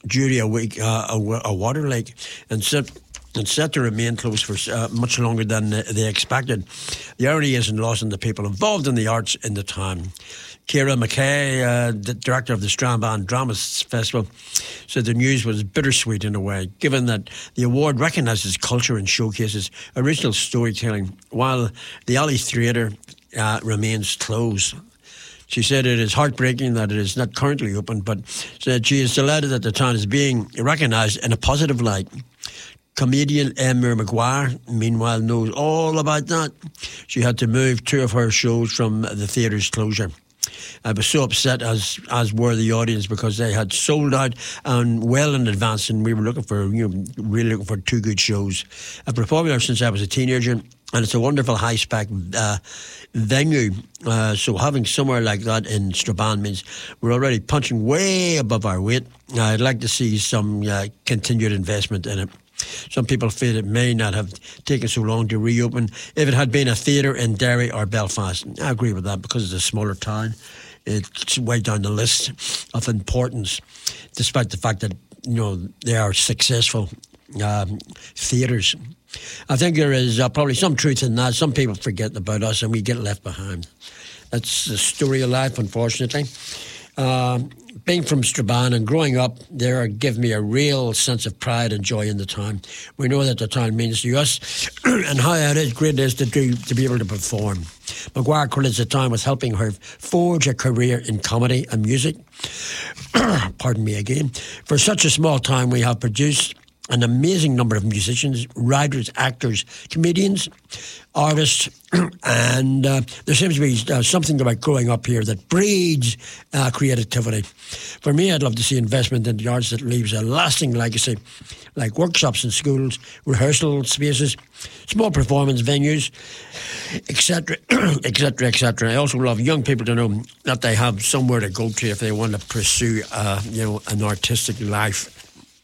due to a water leak and set to remain closed for much longer than they expected. The irony isn't lost on the people involved in the arts in the town. Ciara Mackay, the director of the Strabane Dramatists Festival, said the news was bittersweet in a way, given that the award recognises culture and showcases original storytelling, while the Alley Theatre remains closed. She said it is heartbreaking that it is not currently open, but said she is delighted that the town is being recognised in a positive light. Comedian Emma Maguire, meanwhile, knows all about that. She had to move 2 of her shows from the theatre's closure. I was so upset, as were the audience, because they had sold out and well in advance, and we were really looking for 2 good shows. I've been popular since I was a teenager, and it's a wonderful high-spec venue. So having somewhere like that in Strabane means we're already punching way above our weight. I'd like to see some continued investment in it. Some people feel it may not have taken so long to reopen if it had been a theatre in Derry or Belfast. I agree with that, because it's a smaller town. It's way down the list of importance, despite the fact that they are successful theatres. I think there is probably some truth in that. Some people forget about us and we get left behind. That's the story of life, unfortunately. Being from Strabane and growing up there give me a real sense of pride and joy in the town. We know that the town means to us and how great it is to be able to perform. Maguire credits the town with helping her forge a career in comedy and music. Pardon me again. For such a small town, we have produced an amazing number of musicians, writers, actors, comedians, artists, and there seems to be something about growing up here that breeds creativity. For me, I'd love to see investment in the arts that leaves a lasting legacy, like workshops in schools, rehearsal spaces, small performance venues, etc., etc., etc. I also love young people to know that they have somewhere to go to if they want to pursue, an artistic life.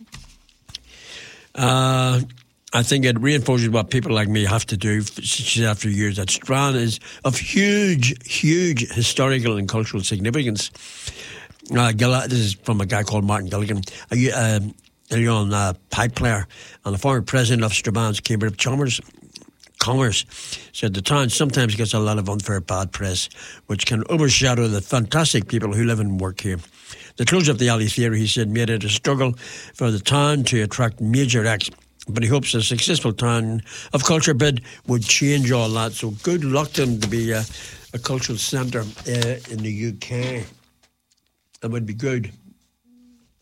I think it reinforces what people like me have to do after years. That Strabane is of huge, huge historical and cultural significance. This is from a guy called Martin Gilligan, a young pipe player and the former president of Strabane's Chamber of Commerce, said the town sometimes gets a lot of unfair bad press, which can overshadow the fantastic people who live and work here. The closure of the Alley Theatre, he said, made it a struggle for the town to attract major acts, but he hopes a successful town of culture bid would change all that. So good luck to him to be a cultural centre in the UK. That would be good.